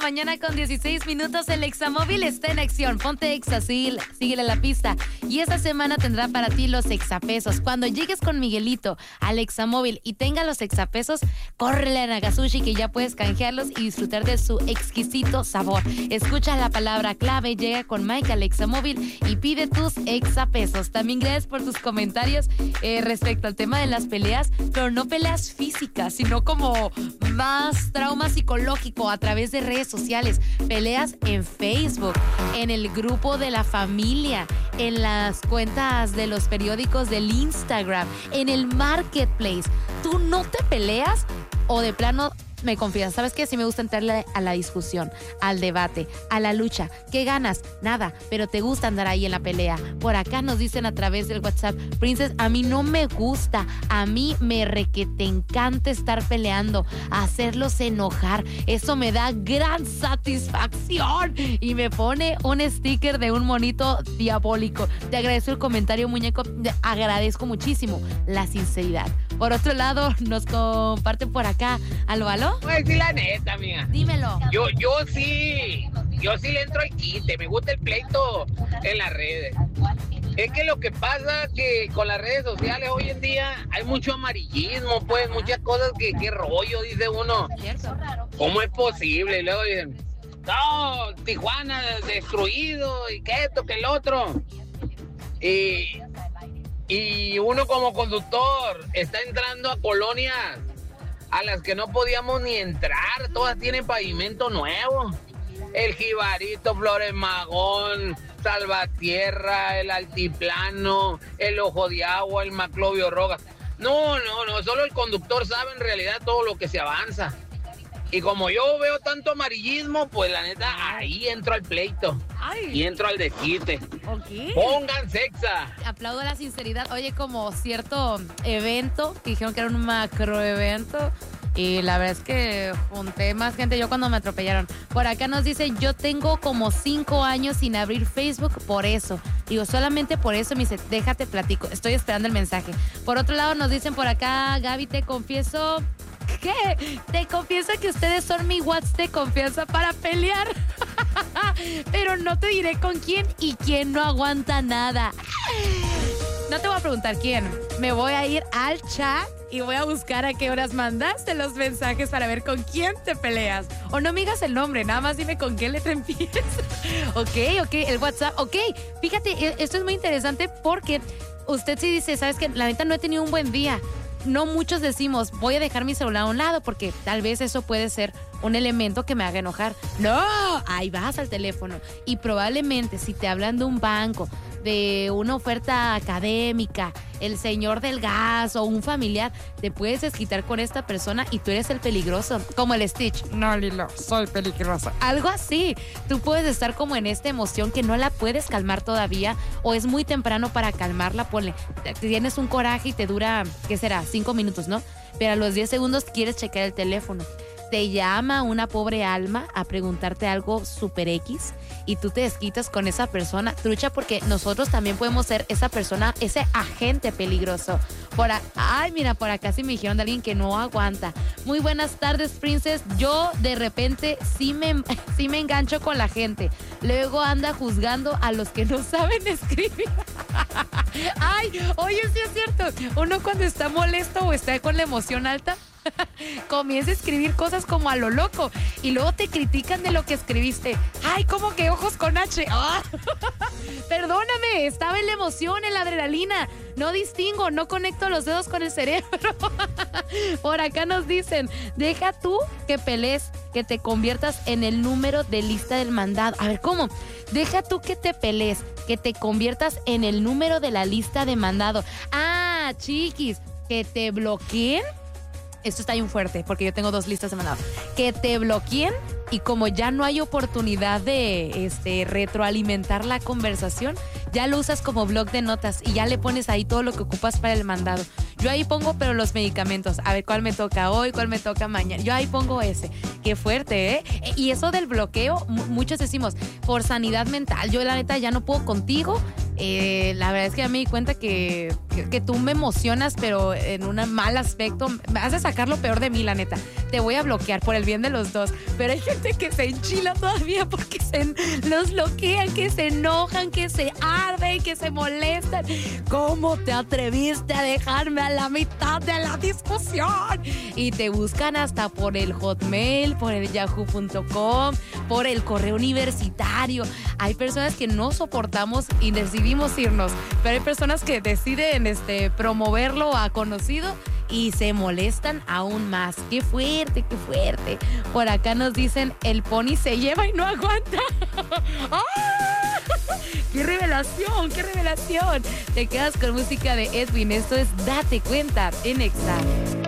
mañana con 16 minutos. El Examóvil está en acción. Ponte Exa, síguele la pista. Y esta semana tendrá para ti los exapesos. Cuando llegues con Miguelito al Examóvil y tenga los exapesos, córrele a Nagasushi que ya puedes canjearlos y disfrutar de su exquisito sabor. Escucha la palabra clave, llega con Mike al Examóvil y pide tus exapesos. También gracias por tus comentarios respecto al tema de las peleas, pero no peleas físicas, sino como más trauma psicológico a través de redes sociales. Peleas en Facebook, en el grupo de la familia, en las cuentas de los periódicos del Instagram, en el marketplace. ¿Tú no te peleas o de plano me confiesas? ¿Sabes qué? Sí me gusta entrarle a la discusión, al debate, a la lucha. ¿Qué ganas? Nada, pero te gusta andar ahí en la pelea. Por acá nos dicen a través del WhatsApp, Princess, a mí no me gusta, a mí me te encanta estar peleando, hacerlos enojar. Eso me da gran satisfacción. Y me pone un sticker de un monito diabólico. Te agradezco el comentario, muñeco. Te agradezco muchísimo la sinceridad. Por otro lado, nos comparten por acá. ¿Aló, aló? Voy a decir la neta, amiga. Dímelo. Yo sí le entro al quite. Me gusta el pleito en las redes. Es que lo que pasa que con las redes sociales hoy en día hay mucho amarillismo, pues, muchas cosas que qué rollo, dice uno. ¿Cierto? ¿Cómo es posible? Y luego dicen, no, Tijuana destruido, y que esto, que el otro. Y uno como conductor está entrando a colonias a las que no podíamos ni entrar, todas tienen pavimento nuevo. El Jibarito, Flores Magón, Salvatierra, el Altiplano, el Ojo de Agua, el Maclovio Rojas. No, solo el conductor sabe en realidad todo lo que se avanza. Y como yo veo tanto amarillismo, pues la neta, ahí entro al pleito. Ay. Y entro al desquite. Ok. Pongan sexa. Aplaudo la sinceridad. Oye, como cierto evento, que dijeron que era un macro evento, y la verdad es que junté más gente yo cuando me atropellaron. Por acá nos dice, yo tengo como 5 años sin abrir Facebook por eso. Digo, solamente por eso. Me dice, déjate platico. Estoy esperando el mensaje. Por otro lado nos dicen por acá, Gaby, te confieso... ¿Qué? Te confieso que ustedes son mi WhatsApp de confianza para pelear. Pero no te diré con quién y quién no aguanta nada. No te voy a preguntar quién. Me voy a ir al chat y voy a buscar a qué horas mandaste los mensajes para ver con quién te peleas. O no me digas el nombre, nada más dime con qué letra empiezas. Ok, el WhatsApp. Ok, fíjate, esto es muy interesante porque usted sí dice, ¿sabes qué? La neta no he tenido un buen día. No muchos decimos, voy a dejar mi celular a un lado porque tal vez eso puede ser un elemento que me haga enojar. No, ahí vas al teléfono. Y probablemente si te hablan de un banco, de una oferta académica, el señor del gas o un familiar, te puedes desquitar con esta persona y tú eres el peligroso. Como el Stitch. No, Lilo, soy peligroso. Algo así. Tú puedes estar como en esta emoción que no la puedes calmar todavía o es muy temprano para calmarla. Ponle, tienes un coraje y te dura, ¿qué será? 5 minutos, ¿no? Pero a los 10 segundos quieres checar el teléfono. Te llama una pobre alma a preguntarte algo super X y tú te desquitas con esa persona, trucha, porque nosotros también podemos ser esa persona, ese agente peligroso. Ay, mira, por acá sí me dijeron de alguien que no aguanta. Muy buenas tardes, Princess. Yo de repente sí me engancho con la gente. Luego anda juzgando a los que no saben escribir. Ay, oye, sí es cierto. Uno cuando está molesto o está con la emoción alta, comienza a escribir cosas como a lo loco y luego te critican de lo que escribiste. Ay, ¿cómo que ojos con H? ¡Ah! Perdóname, estaba en la emoción, en la adrenalina. No distingo, no conecto los dedos con el cerebro. Por acá nos dicen, deja tú que pelees, que te conviertas en el número de lista del mandado. A ver, ¿cómo? Deja tú que te pelees, que te conviertas en el número de la lista de mandado. Ah, chiquis, que te bloqueen. Esto está bien fuerte porque yo tengo 2 listas de mandado. Que te bloqueen y como ya no hay oportunidad de retroalimentar la conversación, ya lo usas como bloc de notas y ya le pones ahí todo lo que ocupas para el mandado. Yo ahí pongo, pero los medicamentos. A ver cuál me toca hoy, cuál me toca mañana. Yo ahí pongo ese. Qué fuerte, ¿eh? Y eso del bloqueo, muchos decimos, por sanidad mental. Yo la neta ya no puedo contigo. La verdad es que ya me di cuenta que que tú me emocionas, pero en un mal aspecto. Me hace sacar lo peor de mí, la neta. Te voy a bloquear por el bien de los dos. Pero hay gente que se enchila todavía porque los bloquean, que se enojan, que se arden, que se molestan. ¿Cómo te atreviste a dejarme a la mitad de la discusión? Y te buscan hasta por el Hotmail, por el yahoo.com, por el correo universitario. Hay personas que no soportamos y decidimos irnos, pero hay personas que deciden promoverlo a conocido y se molestan aún más. ¡Qué fuerte, qué fuerte! Por acá nos dicen, el pony se lleva y no aguanta. ¡Ah! ¡Qué revelación, qué revelación! Te quedas con música de Edwin. Esto es Date Cuenta en Exa.